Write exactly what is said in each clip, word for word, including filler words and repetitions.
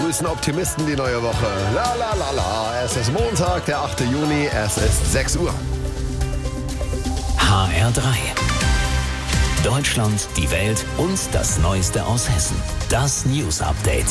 begrüßen Optimisten die neue Woche. La la la la. Es ist Montag, der achte Juni. Es ist sechs Uhr. H R drei. Deutschland, die Welt und das Neueste aus Hessen. Das News Update.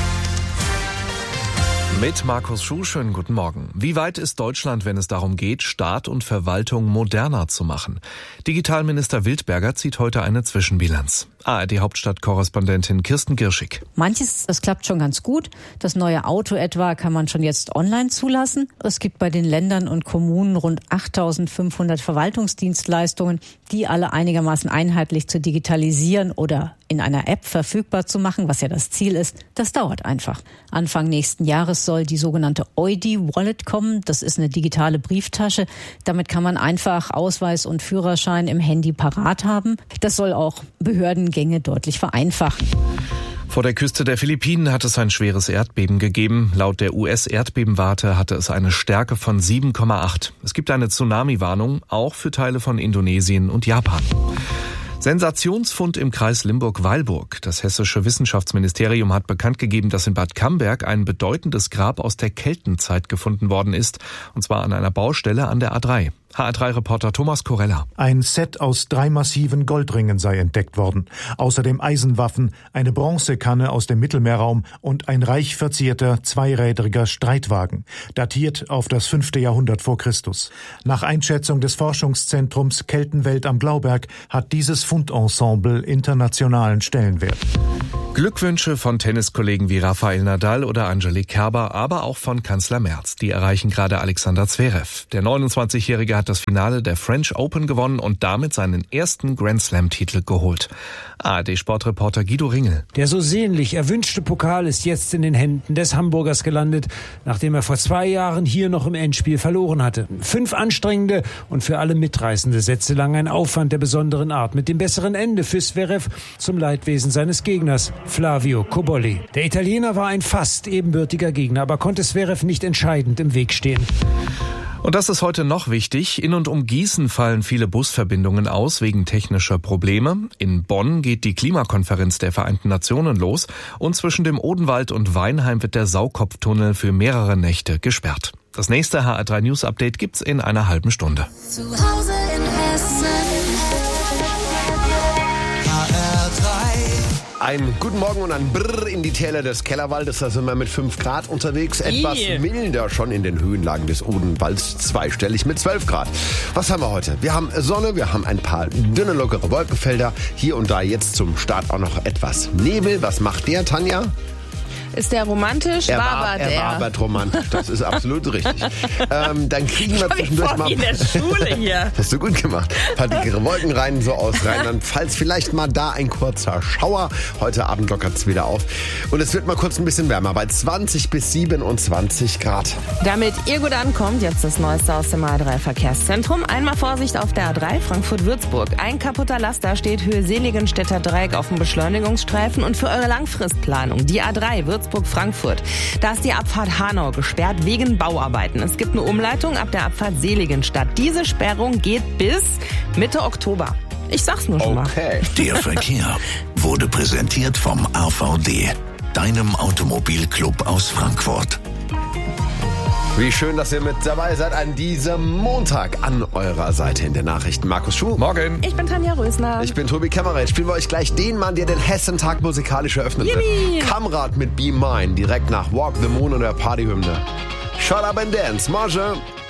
Mit Markus Schuh, schönen guten Morgen. Wie weit ist Deutschland, wenn es darum geht, Staat und Verwaltung moderner zu machen? Digitalminister Wildberger zieht heute eine Zwischenbilanz. A R D-Hauptstadtkorrespondentin Kirsten Girschig. Manches, das klappt schon ganz gut. Das neue Auto etwa kann man schon jetzt online zulassen. Es gibt bei den Ländern und Kommunen rund achttausendfünfhundert Verwaltungsdienstleistungen, die alle einigermaßen einheitlich zu digitalisieren oder in einer App verfügbar zu machen, was ja das Ziel ist. Das dauert einfach. Anfang nächsten Jahres soll die sogenannte Eudi-Wallet kommen. Das ist eine digitale Brieftasche. Damit kann man einfach Ausweis und Führerschein im Handy parat haben. Das soll auch Behördengänge deutlich vereinfachen. Vor der Küste der Philippinen hat es ein schweres Erdbeben gegeben. Laut der U S-Erdbebenwarte hatte es eine Stärke von sieben Komma acht. Es gibt eine Tsunami-Warnung, auch für Teile von Indonesien und Japan. Sensationsfund im Kreis Limburg-Weilburg. Das hessische Wissenschaftsministerium hat bekannt gegeben, dass in Bad Camberg ein bedeutendes Grab aus der Keltenzeit gefunden worden ist, und zwar an einer Baustelle an der A drei. H R drei Reporter Thomas Korella. Ein Set aus drei massiven Goldringen sei entdeckt worden. Außerdem Eisenwaffen, eine Bronzekanne aus dem Mittelmeerraum und ein reich verzierter, zweirädriger Streitwagen, datiert auf das fünfte Jahrhundert vor Christus. Nach Einschätzung des Forschungszentrums Keltenwelt am Glauberg hat dieses Fundensemble internationalen Stellenwert. Glückwünsche von Tenniskollegen wie Rafael Nadal oder Angelique Kerber, aber auch von Kanzler Merz. Die erreichen gerade Alexander Zverev. Der neunundzwanzigjährige hat das Finale der French Open gewonnen und damit seinen ersten Grand-Slam-Titel geholt. A R D-Sportreporter Guido Ringel. Der so sehnlich erwünschte Pokal ist jetzt in den Händen des Hamburgers gelandet, nachdem er vor zwei Jahren hier noch im Endspiel verloren hatte. Fünf anstrengende und für alle mitreißende Sätze lang ein Aufwand der besonderen Art, mit dem besseren Ende für Zverev zum Leidwesen seines Gegners, Flavio Cobolli. Der Italiener war ein fast ebenbürtiger Gegner, aber konnte Zverev nicht entscheidend im Weg stehen. Und das ist heute noch wichtig. In und um Gießen fallen viele Busverbindungen aus wegen technischer Probleme. In Bonn geht die Klimakonferenz der Vereinten Nationen los. Und zwischen dem Odenwald und Weinheim wird der Saukopftunnel für mehrere Nächte gesperrt. Das nächste H R drei News Update gibt's in einer halben Stunde. Zu Hause in Hessen. Einen guten Morgen und ein Brrr in die Täler des Kellerwaldes. Da sind wir mit fünf Grad unterwegs. Etwas Yeah. milder schon in den Höhenlagen des Odenwalds. Zweistellig mit zwölf Grad. Was haben wir heute? Wir haben Sonne, wir haben ein paar dünne, lockere Wolkenfelder. Hier und da jetzt zum Start auch noch etwas Nebel. Was macht der, Tanja? Ist der romantisch? Er Wabert war, er er. wabert romantisch. Das ist absolut richtig. ähm, dann kriegen wir zwischendurch mal... in der Schule hier. Hast du gut gemacht. Ein paar dickere Wolken rein, so aus Rheinland-Pfalz. Vielleicht mal da ein kurzer Schauer. Heute Abend lockert es wieder auf. Und es wird mal kurz ein bisschen wärmer, bei zwanzig bis siebenundzwanzig Grad. Damit ihr gut ankommt, jetzt das Neueste aus dem A R drei Verkehrszentrum. Einmal Vorsicht auf der A drei Frankfurt-Würzburg. Ein kaputter Laster steht Höhe Seligenstädter Dreieck auf dem Beschleunigungsstreifen. Und für eure Langfristplanung, die A drei Würzburg-Frankfurt. Da ist die Abfahrt Hanau gesperrt wegen Bauarbeiten. Es gibt eine Umleitung ab der Abfahrt Seligenstadt. Diese Sperrung geht bis Mitte Oktober. Ich sag's nur schon mal. Okay. Der Verkehr wurde präsentiert vom A V D, deinem Automobilclub aus Frankfurt. Wie schön, dass ihr mit dabei seid an diesem Montag an eurer Seite in den Nachrichten. Markus Schuh. Morgen. Ich bin Tanja Rösner. Ich bin Tobi Kämmerer. Jetzt spielen wir euch gleich den Mann, der den Hessentag musikalisch eröffnet Yippie. wird. Kamrat mit Be Mine, direkt nach Walk the Moon und der Partyhymne. Shut up and dance, Marge.